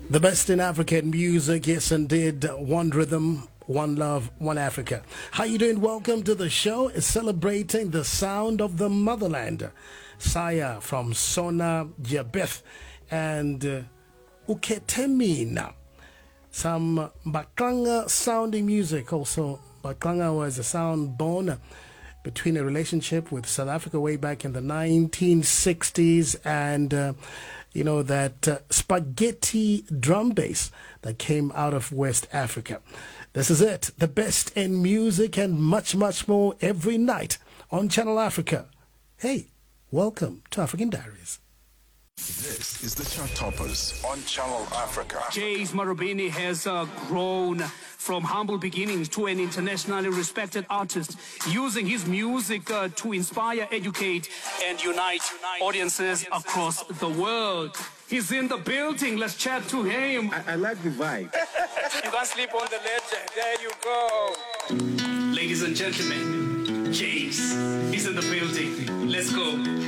The best in African music, yes indeed. One rhythm, one love, one Africa. How you doing? Welcome to the show. It's celebrating the sound of the motherland. Saya from Sona Jabeth and Uketemina. Some Baklanga sounding music also. Baklanga was a sound born between a relationship with South Africa way back in the 1960s and that spaghetti drum bass that came out of West Africa. This is it, the best in music and much, much more every night on Channel Africa. Hey, welcome to African Diaries. This is the Chart Toppers on Channel Africa. James Marubeni has grown from humble beginnings to an internationally respected artist, using his music to inspire, educate, and unite audiences across the world. He's in the building. Let's chat to him. I like the vibe. You can't sleep on the legend. There you go. Ladies and gentlemen, James is in the building. Let's go.